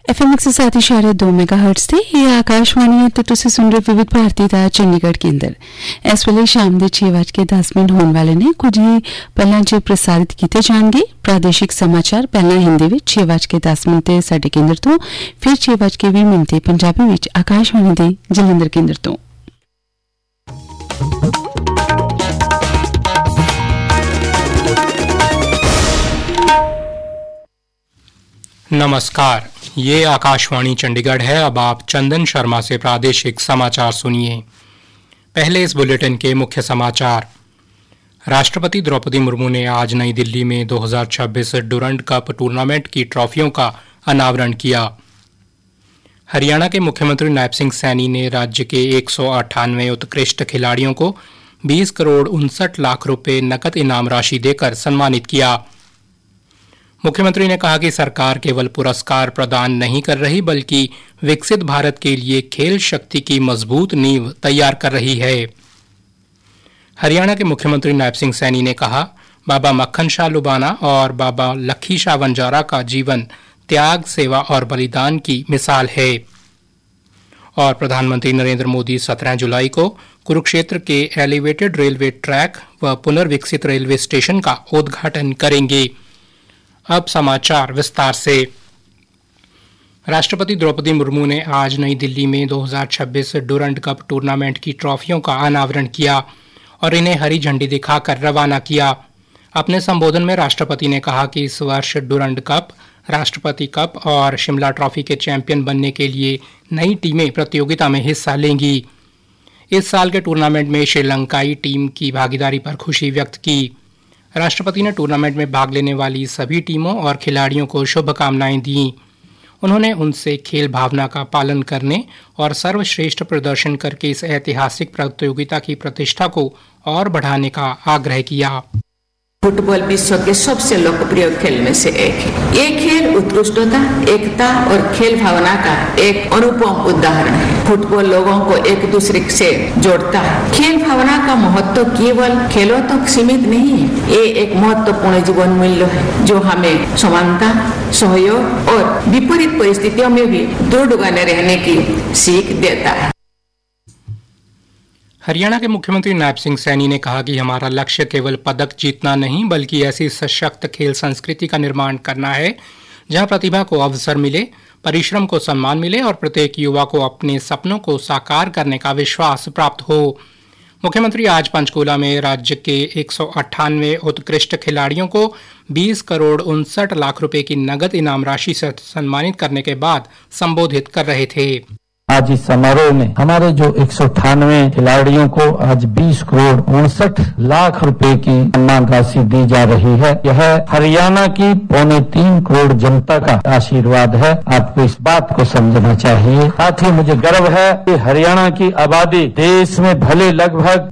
FM 107.2 megahertz ਤੇ ਇਹ ਆਕਾਸ਼ਵਾਣੀ ਹੈ ਤੇ ਤੁਸੀਂ ਸੁਣ ਰਹੇ ਵਿਵਿਧ ਭਾਰਤੀ ਦਾ ਚੰਡੀਗੜ੍ਹ ਕੇਂਦਰ। ਇਸ ਵੇਲੇ ਸ਼ਾਮ ਦੇ 6:10 ਹੋਣ ਵਾਲੇ ਨੇ। ਕੁਝ ਹੀ ਪਹਿਲਾਂ 'ਚ ਪ੍ਰਸਾਰਿਤ ਕੀਤੇ ਜਾਣਗੇ ਪ੍ਰਾਦੇਸ਼ਿਕ ਸਮਾਚਾਰ, ਪਹਿਲਾਂ ਹਿੰਦੀ ਵਿੱਚ 6:10 ਤੇ ਸਾਡੇ ਕੇਂਦਰ ਤੋਂ, ਫਿਰ 6:20 ਤੇ ਪੰਜਾਬੀ ਵਿੱਚ ਆਕਾਸ਼ਵਾਣੀ ਦੇ ਜਲੰਧਰ ਕੇਂਦਰ ਤੋਂ। नमस्कार, ये आकाशवाणी चंडीगढ़ है। अब आप चंदन शर्मा से प्रादेशिक समाचार सुनिए। पहले इस बुलेटिन के मुख्य समाचार। राष्ट्रपति द्रौपदी मुर्मू ने आज नई दिल्ली में 2026 डुरंड कप टूर्नामेंट की ट्रॉफियों का अनावरण किया। हरियाणा के मुख्यमंत्री नायब सिंह सैनी ने राज्य के 198 उत्कृष्ट खिलाड़ियों को 20 करोड़ 59 लाख रुपए नकद इनाम राशि देकर सम्मानित किया। मुख्यमंत्री ने कहा कि सरकार केवल पुरस्कार प्रदान नहीं कर रही बल्कि विकसित भारत के लिए खेल शक्ति की मजबूत नींव तैयार कर रही है। हरियाणा के मुख्यमंत्री नायब सिंह सैनी ने कहा, बाबा मक्खन शाह लुबाना और बाबा लखी शाह वंजारा का जीवन त्याग, सेवा और बलिदान की मिसाल है। और प्रधानमंत्री नरेंद्र मोदी 17 जुलाई को कुरुक्षेत्र के एलिवेटेड रेलवे ट्रैक व पुनर्विकसित रेलवे स्टेशन का उद्घाटन करेंगे। अब समाचार विस्तार से। राष्ट्रपति द्रौपदी मुर्मू ने आज नई दिल्ली में 2026 डुरंड कप टूर्नामेंट की ट्रॉफियों का अनावरण किया और इन्हें हरी झंडी दिखाकर रवाना किया। अपने संबोधन में राष्ट्रपति ने कहा कि इस वर्ष डुरंड कप, राष्ट्रपति कप और शिमला ट्रॉफी के चैंपियन बनने के लिए नई टीमें प्रतियोगिता में हिस्सा लेंगी। इस साल के टूर्नामेंट में श्रीलंकाई टीम की भागीदारी पर खुशी व्यक्त की। राष्ट्रपति ने टूर्नामेंट में भाग लेने वाली सभी टीमों और खिलाड़ियों को शुभकामनाएं दी। उन्होंने उनसे खेल भावना का पालन करने और सर्वश्रेष्ठ प्रदर्शन करके इस ऐतिहासिक प्रतियोगिता की प्रतिष्ठा को और बढ़ाने का आग्रह किया। फुटबॉल विश्व के सबसे लोकप्रिय खेल में से एक है। ये खेल उत्कृष्टता, एकता और खेल भावना का एक अनुपम उदाहरण है। फुटबॉल लोगों को एक दूसरे से जोड़ता है। खेल भावना का महत्व केवल खेलों तक सीमित नहीं है, ये एक महत्वपूर्ण जीवन मूल्य है जो हमें समानता, सहयोग और विपरीत परिस्थितियों में भी दृढ़ बने रहने की सीख देता है। हरियाणा के मुख्यमंत्री नायब सिंह सैनी ने कहा कि हमारा लक्ष्य केवल पदक जीतना नहीं बल्कि ऐसी सशक्त खेल संस्कृति का निर्माण करना है जहां प्रतिभा को अवसर मिले, परिश्रम को सम्मान मिले और प्रत्येक युवा को अपने सपनों को साकार करने का विश्वास प्राप्त हो। मुख्यमंत्री आज पंचकूला में राज्य के 198 उत्कृष्ट खिलाड़ियों को 20 करोड़ 59 लाख रुपए की नगद इनाम राशि से सम्मानित करने के बाद संबोधित कर रहे थे। आज इस समारोह में हमारे जो 198 खिलाड़ियों को आज 20 करोड़ 59 लाख रुपए की सम्मान राशि दी जा रही है। यह हरियाणा की 3.25 करोड़ जनता का आशीर्वाद है। आपको इस बात को समझना चाहिए। साथ ही मुझे गर्व है कि हरियाणा की आबादी देश में भले लगभग